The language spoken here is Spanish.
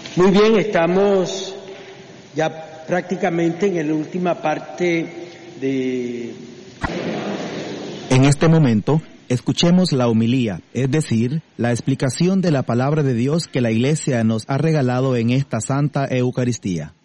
Muy bien, estamos ya prácticamente en la última parte de... En este momento, escuchemos la homilía, es decir, la explicación de la palabra de Dios que la Iglesia nos ha regalado en esta Santa Eucaristía.